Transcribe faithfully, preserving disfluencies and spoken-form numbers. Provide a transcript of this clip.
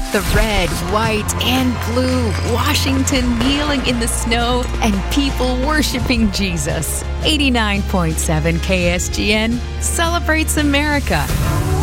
The red, white, and blue, Washington kneeling in the snow, and people worshiping Jesus. eighty-nine point seven K S G N celebrates America.